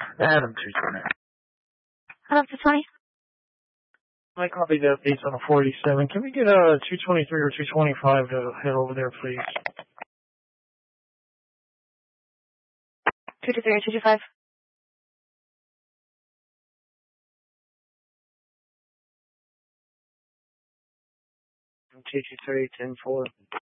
Adam 220. Adam 220. I copy the updates on a 47. Can we get a 223 or 225 to head over there, please? 223 or 225. 223, 10-4.